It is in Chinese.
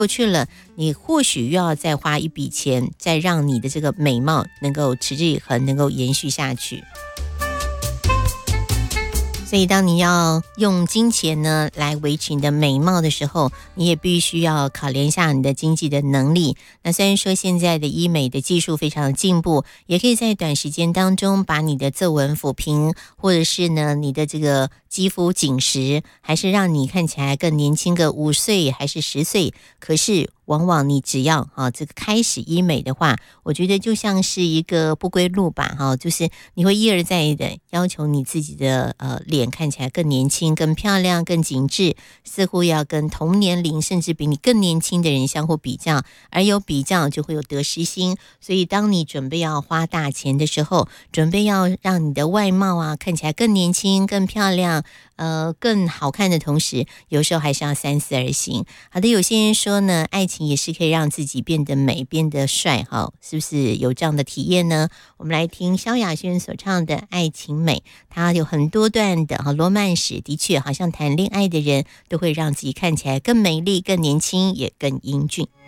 过去了，你或许又要再花一笔钱，再让你的这个美貌能够持之以恒，能够延续下去。所以当你要用金钱呢来维持你的美貌的时候，你也必须要考量一下你的经济的能力。那虽然说现在的医美的技术非常进步，也可以在短时间当中把你的皱纹抚平，或者是呢你的这个肌肤紧实，还是让你看起来更年轻个5岁还是10岁。可是往往你只要这个开始医美的话，我觉得就像是一个不归路吧，就是你会一而再的要求你自己的脸看起来更年轻、更漂亮、更紧致，似乎要跟同年龄甚至比你更年轻的人相互比较，而有比较就会有得失心。所以当你准备要花大钱的时候，准备要让你的外貌看起来更年轻、更漂亮，更好看的同时，有时候还是要三思而行。好的，有些人说呢，爱情也是可以让自己变得美、变得帅，是不是有这样的体验呢？我们来听萧亚轩所唱的《爱情美》，它有很多段的罗曼史，的确好像谈恋爱的人都会让自己看起来更美丽、更年轻，也更英俊。